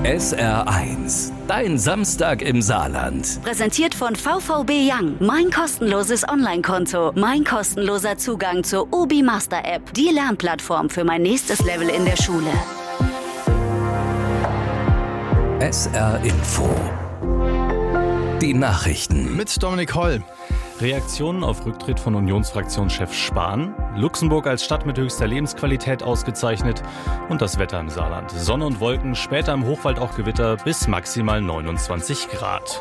SR1, dein Samstag im Saarland. Präsentiert von VVB Young. Mein kostenloses Online-Konto. Mein kostenloser Zugang zur Obi Master App. Die Lernplattform für mein nächstes Level in der Schule. SR Info. Die Nachrichten. Mit Dominik Holl. Reaktionen auf Rücktritt von Unionsfraktionschef Spahn, Luxemburg als Stadt mit höchster Lebensqualität ausgezeichnet und das Wetter im Saarland. Sonne und Wolken, später im Hochwald auch Gewitter bis maximal 29 Grad.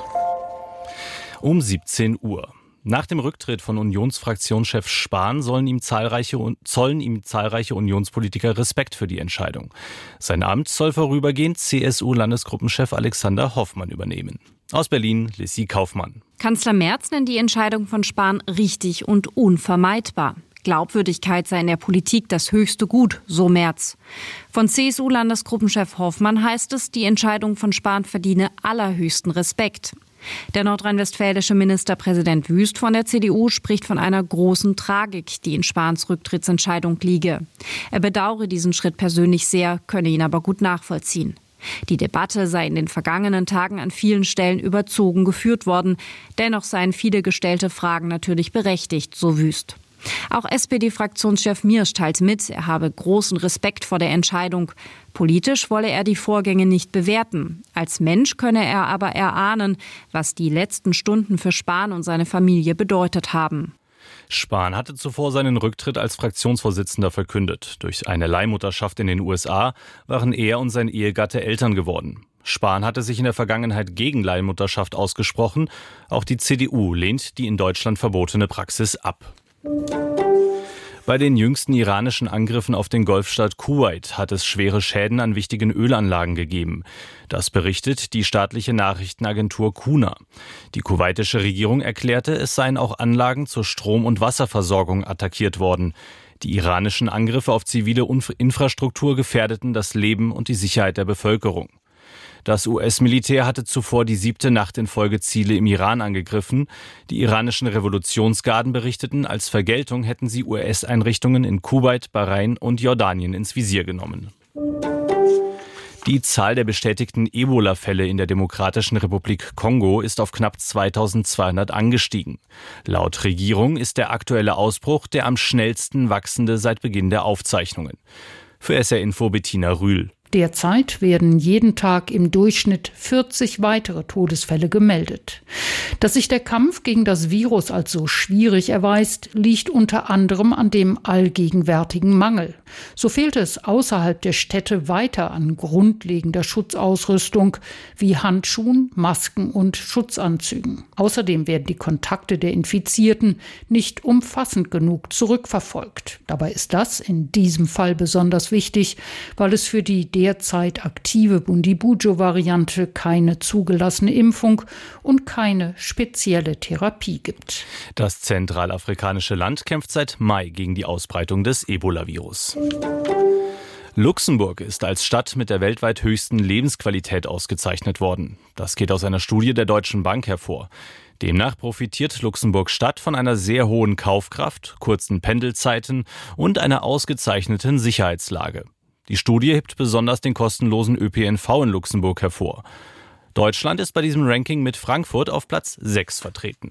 Um 17 Uhr. Nach dem Rücktritt von Unionsfraktionschef Spahn zollen ihm zahlreiche Unionspolitiker Respekt für die Entscheidung. Sein Amt soll vorübergehend CSU-Landesgruppenchef Alexander Hoffmann übernehmen. Aus Berlin, Lissy Kaufmann. Kanzler Merz nennt die Entscheidung von Spahn richtig und unvermeidbar. Glaubwürdigkeit sei in der Politik das höchste Gut, so Merz. Von CSU-Landesgruppenchef Hoffmann heißt es, die Entscheidung von Spahn verdiene allerhöchsten Respekt. Der nordrhein-westfälische Ministerpräsident Wüst von der CDU spricht von einer großen Tragik, die in Spahns Rücktrittsentscheidung liege. Er bedauere diesen Schritt persönlich sehr, könne ihn aber gut nachvollziehen. Die Debatte sei in den vergangenen Tagen an vielen Stellen überzogen geführt worden. Dennoch seien viele gestellte Fragen natürlich berechtigt, so Wüst. Auch SPD-Fraktionschef Miersch teilt mit, er habe großen Respekt vor der Entscheidung. Politisch wolle er die Vorgänge nicht bewerten. Als Mensch könne er aber erahnen, was die letzten Stunden für Spahn und seine Familie bedeutet haben. Spahn hatte zuvor seinen Rücktritt als Fraktionsvorsitzender verkündet. Durch eine Leihmutterschaft in den USA waren er und sein Ehegatte Eltern geworden. Spahn hatte sich in der Vergangenheit gegen Leihmutterschaft ausgesprochen. Auch die CDU lehnt die in Deutschland verbotene Praxis ab. Bei den jüngsten iranischen Angriffen auf den Golfstaat Kuwait hat es schwere Schäden an wichtigen Ölanlagen gegeben. Das berichtet die staatliche Nachrichtenagentur Kuna. Die kuwaitische Regierung erklärte, es seien auch Anlagen zur Strom- und Wasserversorgung attackiert worden. Die iranischen Angriffe auf zivile Infrastruktur gefährdeten das Leben und die Sicherheit der Bevölkerung. Das US-Militär hatte zuvor die 7. Nacht in Folge Ziele im Iran angegriffen. Die iranischen Revolutionsgarden berichteten, als Vergeltung hätten sie US-Einrichtungen in Kuwait, Bahrain und Jordanien ins Visier genommen. Die Zahl der bestätigten Ebola-Fälle in der Demokratischen Republik Kongo ist auf knapp 2200 angestiegen. Laut Regierung ist der aktuelle Ausbruch der am schnellsten wachsende seit Beginn der Aufzeichnungen. Für SR Info Bettina Rühl. Derzeit werden jeden Tag im Durchschnitt 40 weitere Todesfälle gemeldet. Dass sich der Kampf gegen das Virus als so schwierig erweist, liegt unter anderem an dem allgegenwärtigen Mangel. So fehlt es außerhalb der Städte weiter an grundlegender Schutzausrüstung wie Handschuhen, Masken und Schutzanzügen. Außerdem werden die Kontakte der Infizierten nicht umfassend genug zurückverfolgt. Dabei ist das in diesem Fall besonders wichtig, weil es für die derzeit aktive Bundibugyo-Variante keine zugelassene Impfung und keine spezielle Therapie gibt. Das zentralafrikanische Land kämpft seit Mai gegen die Ausbreitung des Ebola-Virus. Luxemburg ist als Stadt mit der weltweit höchsten Lebensqualität ausgezeichnet worden. Das geht aus einer Studie der Deutschen Bank hervor. Demnach profitiert Luxemburg-Stadt von einer sehr hohen Kaufkraft, kurzen Pendelzeiten und einer ausgezeichneten Sicherheitslage. Die Studie hebt besonders den kostenlosen ÖPNV in Luxemburg hervor. Deutschland ist bei diesem Ranking mit Frankfurt auf Platz 6 vertreten.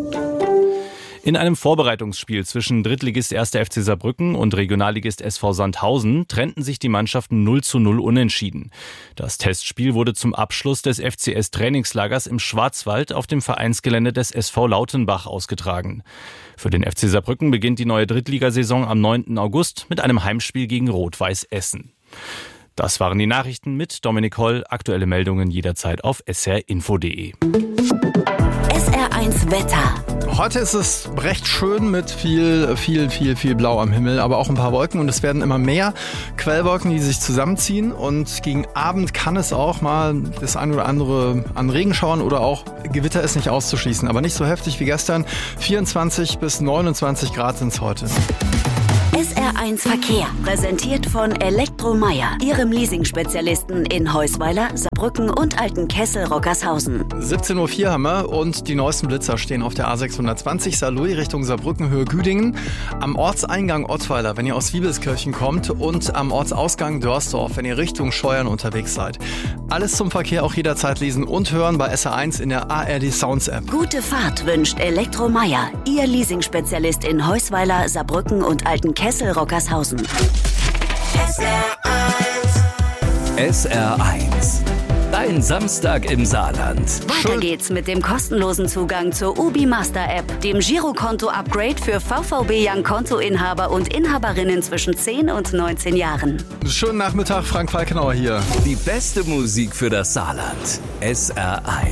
In einem Vorbereitungsspiel zwischen Drittligist 1. FC Saarbrücken und Regionalligist SV Sandhausen trennten sich die Mannschaften 0:0 unentschieden. Das Testspiel wurde zum Abschluss des FCS-Trainingslagers im Schwarzwald auf dem Vereinsgelände des SV Lautenbach ausgetragen. Für den FC Saarbrücken beginnt die neue Drittligasaison am 9. August mit einem Heimspiel gegen Rot-Weiß Essen. Das waren die Nachrichten mit Dominik Holl. Aktuelle Meldungen jederzeit auf srinfo.de. SR1 Wetter. Heute ist es recht schön mit viel Blau am Himmel, aber auch ein paar Wolken und es werden immer mehr Quellwolken, die sich zusammenziehen und gegen Abend kann es auch mal das ein oder andere an Regenschauern oder auch Gewitter ist nicht auszuschließen, aber nicht so heftig wie gestern. 24 bis 29 Grad sind es heute. SR1 Verkehr, präsentiert von Elektromeier, Ihrem Leasing-Spezialisten in Heusweiler, Saarbrücken Saarbrücken und Altenkessel-Rockershausen. 17.04 Uhr haben wir und die neuesten Blitzer stehen auf der A620 Saarlouis Richtung Saarbrücken, Höhe Güdingen. Am Ortseingang Ottweiler, wenn ihr aus Wiebelskirchen kommt, und am Ortsausgang Dörsdorf, wenn ihr Richtung Scheuern unterwegs seid. Alles zum Verkehr auch jederzeit lesen und hören bei SR1 in der ARD Sounds App. Gute Fahrt wünscht Elektro Meier, Ihr Leasingspezialist in Heusweiler, Saarbrücken und Altenkessel-Rockershausen. SR1. Dein Samstag im Saarland. Weiter geht's mit dem kostenlosen Zugang zur UBI Master App, dem Girokonto-Upgrade für VVB Young Kontoinhaber und Inhaberinnen zwischen 10 und 19 Jahren. Schönen Nachmittag, Frank Falkenauer hier. Die beste Musik für das Saarland. SR1.